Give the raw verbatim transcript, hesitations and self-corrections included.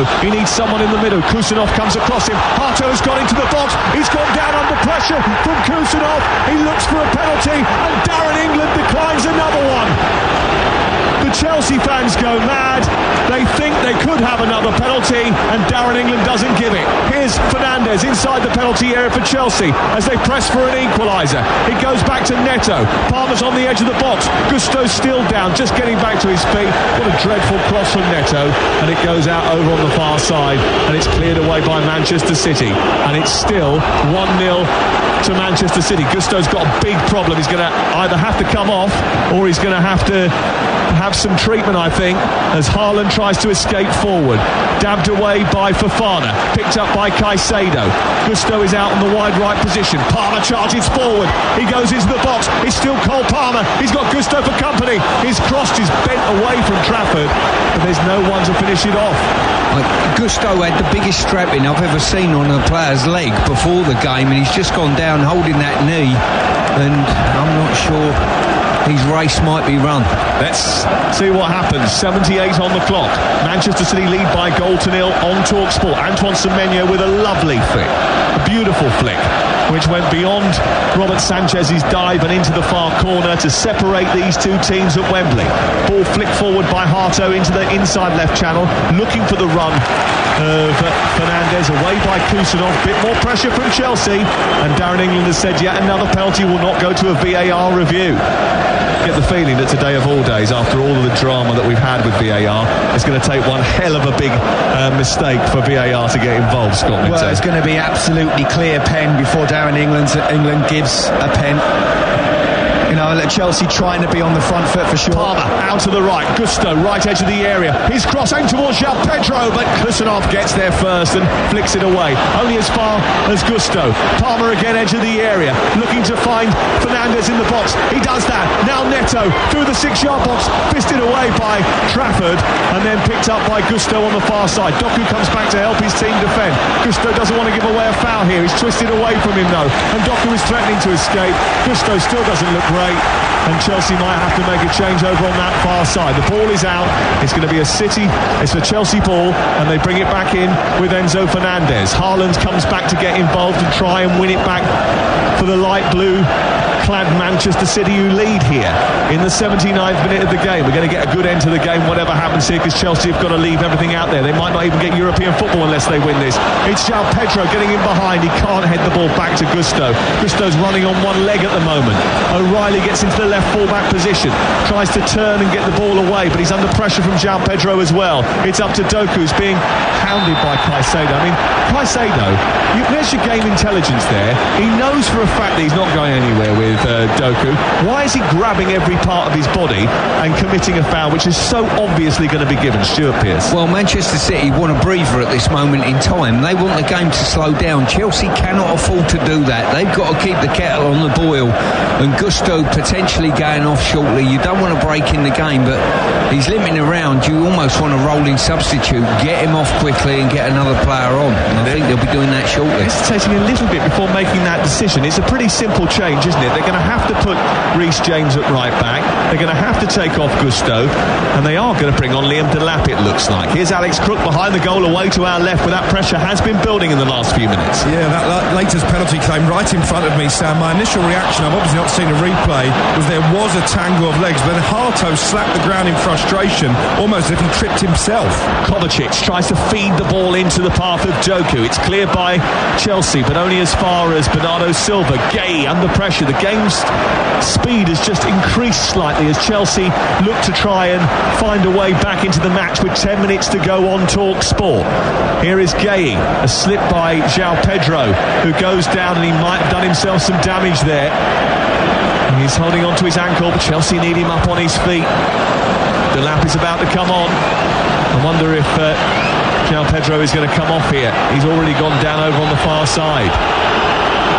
Neto. He needs someone in the middle. Kusanov comes across him. Harto has got into the box. He's gone down under pressure from Kusanov. He looks for a penalty, and Darren England declines another one. The Chelsea fans go mad. They think they could have another penalty, and Darren England doesn't give it. Here's Fernandes inside the penalty area for Chelsea as they press for an equaliser. It goes back to Neto. Palmer's on the edge of the box. Gusto's still down, just getting back to his feet. What a dreadful cross from Neto, and it goes out over on the far side, and it's cleared away by Manchester City, and it's still one nil to Manchester City. Gusto's got a big problem. He's going to either have to come off, or he's going to have to have some treatment, I think, as Haaland tries to escape forward. Dabbed away by Fofana, picked up by Caicedo. Gusto is out on the wide right position. Palmer charges forward. He goes into the box. It's still Cole Palmer. He's got Gusto for company. His cross is bent away from Trafford, but there's no one to finish it off. Gusto had the biggest strapping I've ever seen on a player's leg before the game, and he's just gone down holding that knee, and I'm not sure his race might be run. Let's see what happens. seventy-eight on the clock. Manchester City lead by goal to nil on TalkSport. Antoine Semenyo with a lovely flick, a beautiful flick, which went beyond Robert Sanchez's dive and into the far corner to separate these two teams at Wembley. Ball flicked forward by Harto into the inside left channel, looking for the run of Fernandes, away by Kusanov. Bit more pressure from Chelsea, and Darren England has said yet another penalty will not go to a V A R review. Get the feeling that today of all days, after all of the drama that we've had with V A R, it's going to take one hell of a big uh, mistake for V A R to get involved, Scott Minto. Well, it's going to be absolutely clear pen before Darren England's, England gives a pen. You know, Chelsea trying to be on the front foot for sure. Palmer out to the right. Gusto, right edge of the area. His cross aimed towards João Pedro, but Kusanov gets there first and flicks it away. Only as far as Gusto. Palmer again, edge of the area, looking to find Fernandes in the box. He does that. Now Neto through the six-yard box, fisted away by Trafford, and then picked up by Gusto on the far side. Doku comes back to help his team defend. Gusto doesn't want to give away a foul here. He's twisted away from him though, and Doku is threatening to escape. Gusto still doesn't look great, and Chelsea might have to make a change over on that far side. The ball is out. It's going to be a City, it's a Chelsea ball, and they bring it back in with Enzo Fernandez. Haaland comes back to get involved and try and win it back for the light blue clad Manchester City, who lead here in the seventy-ninth minute of the game. We're going to get a good end to the game whatever happens here, because Chelsea have got to leave everything out there. They might not even get European football unless they win this. It's João Pedro getting in behind. He can't head the ball back to Gusto. Gusto's running on one leg at the moment. O'Reilly gets into the left full-back position, tries to turn and get the ball away, but he's under pressure from João Pedro as well. It's up to Doku, who's being hounded by Caicedo. I mean, Caicedo, you, there's your game intelligence there. He knows for a fact that he's not going anywhere with uh, Doku. Why is he grabbing every part of his body and committing a foul which is so obviously going to be given? Stuart Pearce. Well, Manchester City want a breather at this moment in time. They want the game to slow down. Chelsea cannot afford to do that. They've got to keep the kettle on the boil, and Gusto potentially going off shortly. You don't want to break in the game, but he's limping around. You almost want a rolling substitute, get him off quickly and get another player on, and I think they'll be doing that shortly. It's taking a little bit before making that decision. It's a pretty simple change, isn't it? They're going to have to put Reece James at right back. They're going to have to take off Gusto, and they are going to bring on Liam Delap, it looks like. Here's Alex Crook behind the goal, away to our left, where that pressure has been building in the last few minutes. Yeah, that latest penalty claim right in front of me, Sam. My initial reaction, I've obviously not seen a replay, was there was a tangle of legs, but then Harto slapped the ground in frustration, almost as if he tripped himself. Kovacic tries to feed the ball into the path of Doku. It's cleared by Chelsea, but only as far as Bernardo Silva. Gay under pressure. The game's speed has just increased slightly as Chelsea look to try and find a way back into the match with ten minutes to go on TalkSport. Here is Gay, a slip by João Pedro, who goes down, and he might have done himself some damage there. He's holding on to his ankle, but Chelsea need him up on his feet. Delap is about to come on. I wonder if uh, João Pedro is going to come off here. He's already gone down over on the far side.